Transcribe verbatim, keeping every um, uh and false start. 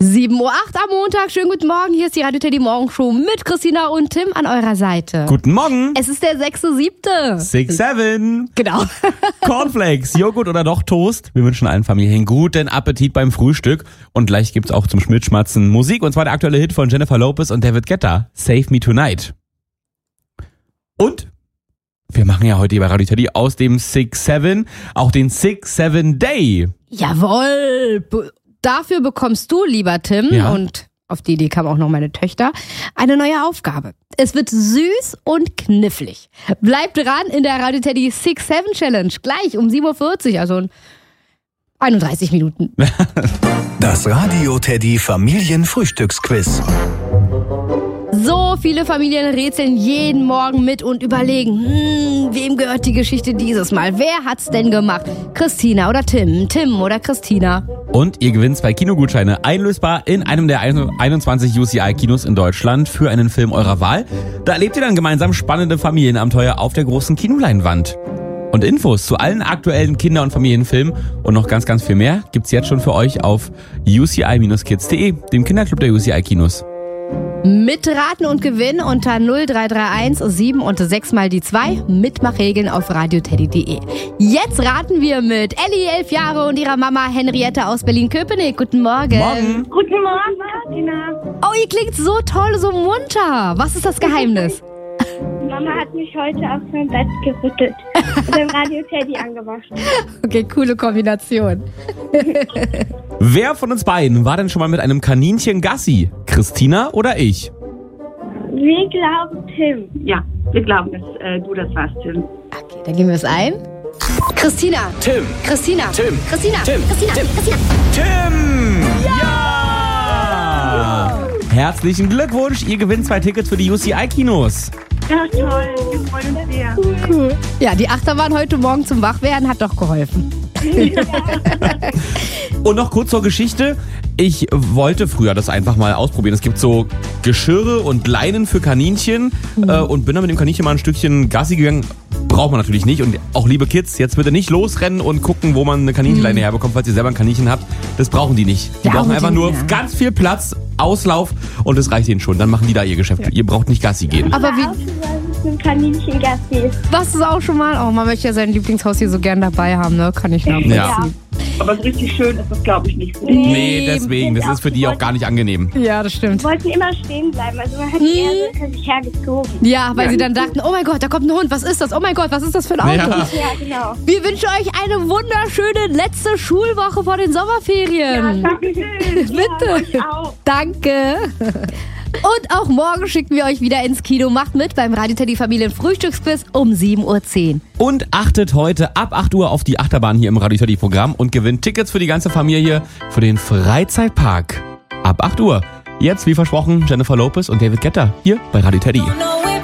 sieben Uhr acht am Montag. Schönen guten Morgen. Hier ist die Radio Teddy Morgenshow mit Christina und Tim an eurer Seite. Guten Morgen. Es ist der sechste siebte six seven. Genau. Cornflakes, Joghurt oder doch Toast. Wir wünschen allen Familien guten Appetit beim Frühstück. Und gleich gibt's auch zum Schmidtschmatzen Musik. Und zwar der aktuelle Hit von Jennifer Lopez und David Guetta. Save Me Tonight. Und wir machen ja heute bei Radio Teddy aus dem six seven auch den six seven Day. Jawohl. Be- dafür bekommst du, lieber Tim, Ja. und auf die Idee kam auch noch meine Töchter, eine neue Aufgabe. Es wird süß und knifflig. Bleibt dran in der Radio Teddy six seven Challenge. Gleich um sieben Uhr vierzig, also in einunddreißig Minuten. Das Radio Teddy Familienfrühstücksquiz. So viele Familien rätseln jeden Morgen mit und überlegen, hm, wem gehört die Geschichte dieses Mal? Wer hat's denn gemacht? Christina oder Tim? Tim oder Christina? Und ihr gewinnt zwei Kinogutscheine, einlösbar in einem der einundzwanzig U C I-Kinos in Deutschland für einen Film eurer Wahl. Da erlebt ihr dann gemeinsam spannende Familienabenteuer auf der großen Kinoleinwand. Und Infos zu allen aktuellen Kinder- und Familienfilmen und noch ganz, ganz viel mehr gibt's jetzt schon für euch auf u c i dash kids punkt d e, dem Kinderclub der U C I-Kinos. Mitraten und gewinnen unter null drei drei eins sieben und sechs mal die zwei. Mitmachregeln auf radioteddy punkt de. Jetzt raten wir mit Elli, elf Jahre, und ihrer Mama Henriette aus Berlin-Köpenick. Guten Morgen. Morgen. Guten Morgen, Christina. Oh, ihr klingt so toll, so munter. Was ist das Geheimnis? Mama hat mich heute aus meinem Bett gerüttelt und im Radio Teddy angemacht. Okay, coole Kombination. Wer von uns beiden war denn schon mal mit einem Kaninchen Gassi? Christina oder ich? Wir glauben Tim. Ja, wir glauben, dass äh, du das warst, Tim. Okay, dann gehen wir es ein. Christina. Tim. Christina. Tim. Christina. Tim. Christina. Tim. Christina. Tim! Ja! Herzlichen Glückwunsch, ihr gewinnt zwei Tickets für die U C I-Kinos. Ja, toll. Wir freuen uns sehr. Cool. Ja, die Achterbahn heute Morgen zum Wachwerden hat doch geholfen. Und noch kurz zur Geschichte. Ich wollte früher das einfach mal ausprobieren. Es gibt so Geschirre und Leinen für Kaninchen äh, und bin dann mit dem Kaninchen mal ein Stückchen Gassi gegangen. Braucht man natürlich nicht. Und auch liebe Kids, jetzt bitte nicht losrennen und gucken, wo man eine Kaninchenleine Mhm. herbekommt, falls ihr selber ein Kaninchen habt. Das brauchen die nicht. Die Ja, brauchen einfach nur unbedingt, ja. ganz viel Platz, Auslauf und das reicht ihnen schon. Dann machen die da ihr Geschäft. Ihr braucht nicht Gassi gehen. Aber wie, Auch schon mal mit einem Kaninchen Gassi. was ist auch schon mal? Oh, man möchte ja sein Lieblingshaustier so gern dabei haben, ne? Kann ich nachvollziehen. Ja. Aber so richtig schön ist das, glaube ich, nicht. So. Nee, deswegen. Das ist für die auch gar nicht angenehm. Ja, das stimmt. Wir wollten immer stehen bleiben, also man hat die eher so hinter sich hergezogen. Ja, weil sie dann dachten, oh mein Gott, da kommt ein Hund, was ist das? Oh mein Gott, was ist das für ein Auto? Ja. Ja, genau. Wir wünschen euch eine wunderschöne letzte Schulwoche vor den Sommerferien. Dankeschön. Bitte. Euch auch. Danke. Und auch morgen schicken wir euch wieder ins Kino. Macht mit beim Radio Teddy Familien Frühstücksquiz um sieben Uhr zehn. Und achtet heute ab acht Uhr auf die Achterbahn hier im Radio Teddy Programm und gewinnt Tickets für die ganze Familie für den Freizeitpark. Ab acht Uhr. Jetzt, wie versprochen, Jennifer Lopez und David Guetta hier bei Radio Teddy.